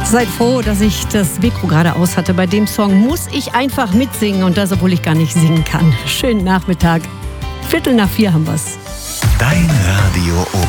Seid froh, dass ich das Mikro gerade aus hatte. Bei dem Song muss ich einfach mitsingen und das, obwohl ich gar nicht singen kann. Schönen Nachmittag. 3:45 haben wir's. Dein Radio